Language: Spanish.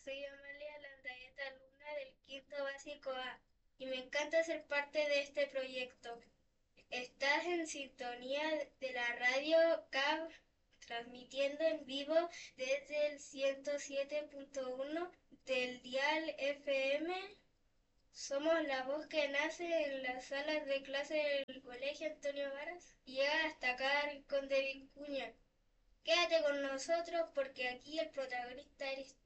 Soy Amalia Landayeta, alumna del quinto básico A, y me encanta ser parte de este proyecto. Estás en sintonía de la radio CAB, transmitiendo en vivo desde el 107.1 del dial FM. Somos la voz que nace en las salas de clase del Colegio Antonio Varas y llega hasta acá, Rincón de Vicuña. Quédate con nosotros porque aquí el protagonista eres